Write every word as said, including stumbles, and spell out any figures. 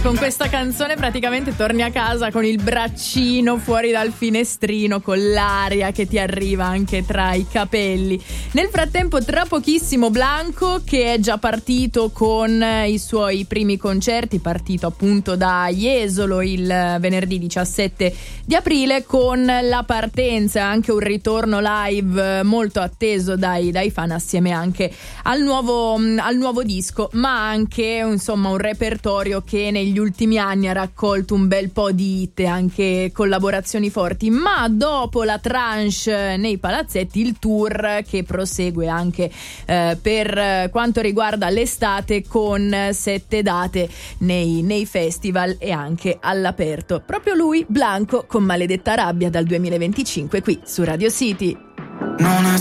con questa canzone praticamente torni a casa con il braccino fuori dal finestrino, con l'aria che ti arriva anche tra i capelli. Nel frattempo, tra pochissimo, Blanco, che è già partito con i suoi primi concerti, partito appunto da Jesolo il venerdì diciassette di aprile, con la partenza, anche un ritorno live molto atteso dai, dai fan, assieme anche al nuovo, al nuovo disco, ma anche insomma un repertorio che negli ultimi anni ha raccolto un bel po' di hit e anche collaborazioni forti. Ma dopo la tranche nei palazzetti, il tour che prosegue anche eh, per quanto riguarda l'estate, con sette date nei, nei festival e anche all'aperto. Proprio lui, Blanco, con Maledetta rabbia, dal duemilaventicinque qui su Radio City. Non è